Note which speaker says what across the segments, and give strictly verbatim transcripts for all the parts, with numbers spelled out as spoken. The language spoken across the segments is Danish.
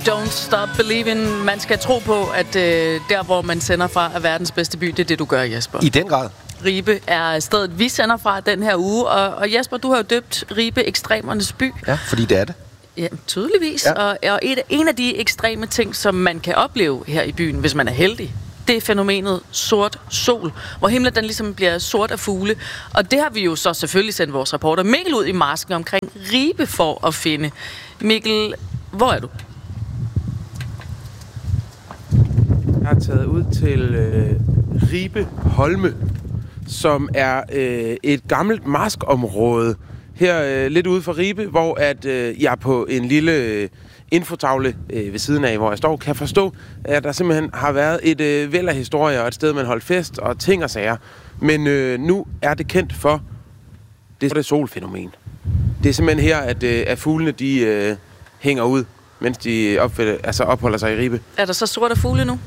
Speaker 1: Don't stop believing. Man skal tro på, at øh, der, hvor man sender fra, er verdens bedste by. Det er det, du gør, Jesper.
Speaker 2: I den grad.
Speaker 1: Ribe er stedet, vi sender fra den her uge. Og, og Jesper, du har jo døbt Ribe ekstremernes by.
Speaker 2: Ja, fordi det er det.
Speaker 1: Ja, tydeligvis.
Speaker 2: Ja.
Speaker 1: Og, og et, en af de ekstreme ting, som man kan opleve her i byen, hvis man er heldig, det er fænomenet sort sol, hvor himlen den ligesom bliver sort af fugle. Og det har vi jo så selvfølgelig sendt vores reporter Mikkel ud i marsken omkring Ribe for at finde. Mikkel, hvor er du?
Speaker 3: Jeg har taget ud til øh, Ribe Holme, som er øh, et gammelt maskområde her øh, lidt ude for Ribe, hvor at øh, jeg på en lille øh, infotavle øh, ved siden af, hvor jeg står, kan forstå, at der simpelthen har været et øh, væld af historier og et sted, man holdt fest og ting og sager. Men øh, nu er det kendt for det, det solfænomen. Det er simpelthen her, at, øh, at fuglene de øh, hænger ud, mens de opfælder, altså opholder sig i Ribe.
Speaker 1: Er der så sorte fugle nu?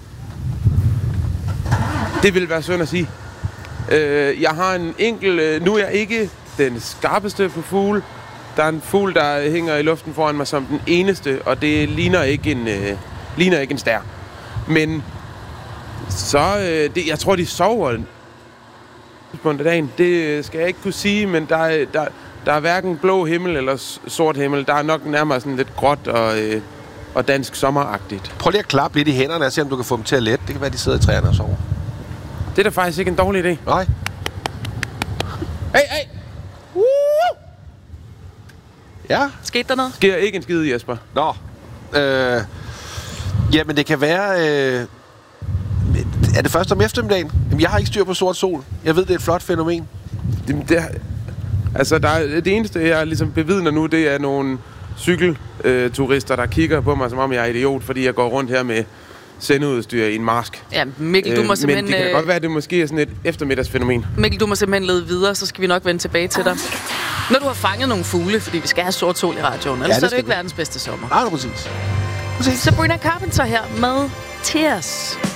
Speaker 3: Det vil være synd at sige. Øh, jeg har en enkelt... Øh, nu er jeg ikke den skarpeste på fugle. Der er en fugl, der hænger i luften foran mig som den eneste, og det ligner ikke en, øh, ligner ikke en stær. Men så... Øh, det, jeg tror, de sover på dagen. Det skal jeg ikke kunne sige, men der er, der, der er hverken blå himmel eller sort himmel. Der er nok nærmere sådan lidt gråt og, øh, og dansk sommeragtigt.
Speaker 2: Prøv lige at klappe lidt i hænderne og se, om du kan få dem til at lette. Det kan være, de sidder i træerne og sover.
Speaker 3: Det er da faktisk ikke en dårlig idé.
Speaker 2: Nej.
Speaker 3: Hey, hey! Uh!
Speaker 2: Ja.
Speaker 1: Skete der noget?
Speaker 3: Sker ikke en skide, Jesper.
Speaker 2: Nå. Øh, jamen, det kan være... Øh, er det først om eftermiddagen? Jamen, jeg har ikke styr på sort sol. Jeg ved, det er et flot fænomen.
Speaker 3: Det, det, altså, der er, det eneste, jeg ligesom bevidner nu, det er nogle cykelturister, der kigger på mig, som om jeg er idiot, fordi jeg går rundt her med sendeudstyr i en mask.
Speaker 1: Ja, Mikkel, du må
Speaker 3: øh,
Speaker 1: simpelthen...
Speaker 3: Men det kan
Speaker 1: øh,
Speaker 3: godt være, at det måske er sådan et eftermiddagsfænomen.
Speaker 1: Mikkel, du må simpelthen lede videre, så skal vi nok vende tilbage til dig. Når du har fanget nogle fugle, fordi vi skal have sort sol i radioen, ellers ja, er det jo ikke vi. verdens bedste sommer.
Speaker 2: Nej, præcis. præcis.
Speaker 1: Sabrina Carpenter her med Tears.